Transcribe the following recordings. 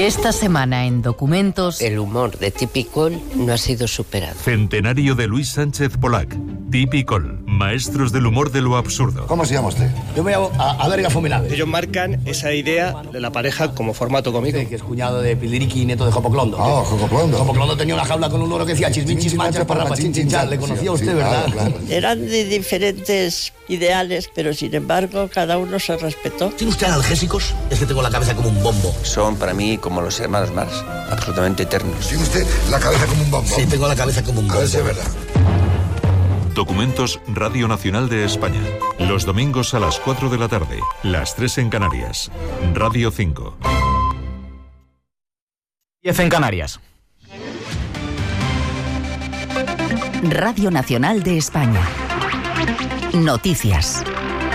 Esta semana en Documentos, el humor de Tipicol no ha sido superado. Centenario de Luis Sánchez Polac. Tipicol, maestros del humor de lo absurdo. ¿Cómo se llama usted? Yo me llamo Adrián Fomenade. Ellos marcan esa idea de la pareja como formato cómico. Sí, que es cuñado de Piliriqui y nieto de Jopoclondo. Ah, Jopoclondo. Jopoclondo tenía una jaula con un loro que decía chismin, chismanchas, parrapa, chinchinchal. ¿Le conocía usted, verdad? Claro. Eran de diferentes ideales, pero sin embargo cada uno se respetó. ¿Tiene usted analgésicos? Es que tengo la cabeza como un bombo. Son para mí como los hermanos Marx, absolutamente eternos. ¿Tiene usted la cabeza como un bombo? Sí, tengo la cabeza como un bombo. A ver si es verdad. Documentos Radio Nacional de España. Los domingos a las 4 de la tarde, las 3 en Canarias. Radio 5. 10 en Canarias. Radio Nacional de España. Noticias.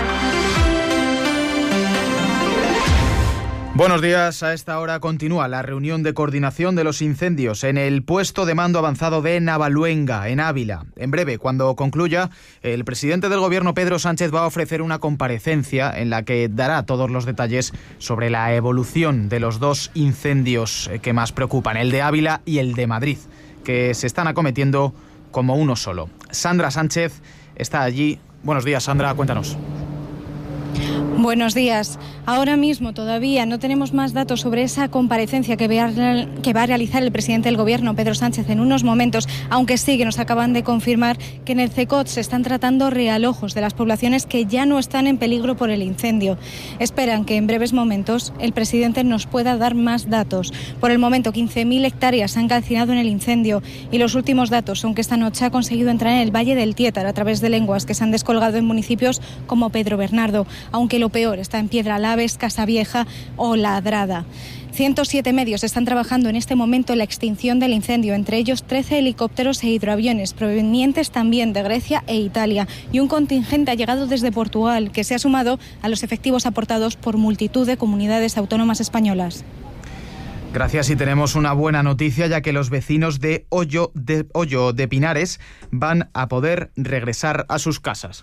Buenos días. A esta hora continúa la reunión de coordinación de los incendios en el puesto de mando avanzado de Navaluenga, en Ávila. En breve, cuando concluya, el presidente del Gobierno, Pedro Sánchez, va a ofrecer una comparecencia en la que dará todos los detalles sobre la evolución de los dos incendios que más preocupan, el de Ávila y el de Madrid, que se están acometiendo como uno solo. Sandra Sánchez está allí. Buenos días, Sandra, cuéntanos. Buenos días. Ahora mismo todavía no tenemos más datos sobre esa comparecencia que va a realizar el presidente del Gobierno, Pedro Sánchez, en unos momentos, aunque sí que nos acaban de confirmar que en el CECOT se están tratando realojos de las poblaciones que ya no están en peligro por el incendio. Esperan que en breves momentos el presidente nos pueda dar más datos. Por el momento, 15.000 hectáreas se han calcinado en el incendio y los últimos datos son que esta noche ha conseguido entrar en el Valle del Tiétar a través de lenguas que se han descolgado en municipios como Pedro Bernardo, aunque lo peor está en Piedralaves, Casavieja o Ladrada. 107 medios están trabajando en este momento en la extinción del incendio, entre ellos 13 helicópteros e hidroaviones provenientes también de Grecia e Italia, y un contingente ha llegado desde Portugal que se ha sumado a los efectivos aportados por multitud de comunidades autónomas españolas. Gracias, y tenemos una buena noticia, ya que los vecinos de Hoyo de Pinares van a poder regresar a sus casas.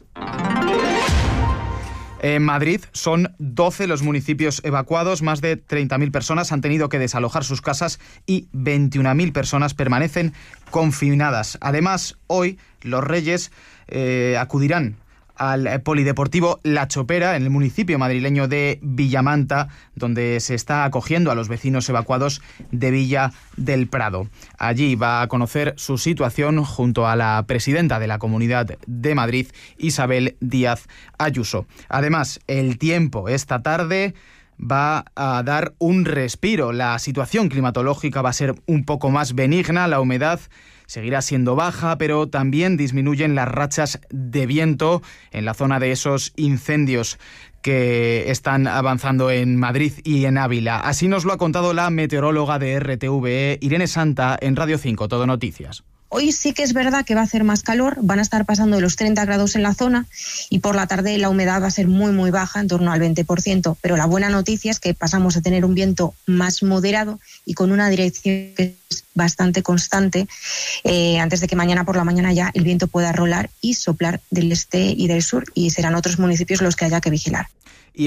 En Madrid son 12 los municipios evacuados, más de 30.000 personas han tenido que desalojar sus casas y 21.000 personas permanecen confinadas. Además, hoy los Reyes acudirán al polideportivo La Chopera, en el municipio madrileño de Villamanta, donde se está acogiendo a los vecinos evacuados de Villa del Prado. Allí va a conocer su situación junto a la presidenta de la Comunidad de Madrid, Isabel Díaz Ayuso. Además, el tiempo esta tarde va a dar un respiro. La situación climatológica va a ser un poco más benigna, la humedad seguirá siendo baja, pero también disminuyen las rachas de viento en la zona de esos incendios que están avanzando en Madrid y en Ávila. Así nos lo ha contado la meteoróloga de RTVE, Irene Santa, en Radio 5, Todo Noticias. Hoy sí que es verdad que va a hacer más calor, van a estar pasando de los 30 grados en la zona y por la tarde la humedad va a ser muy muy baja, en torno al 20%, pero la buena noticia es que pasamos a tener un viento más moderado y con una dirección que es bastante constante, antes de que mañana por la mañana ya el viento pueda rolar y soplar del este y del sur, y serán otros municipios los que haya que vigilar.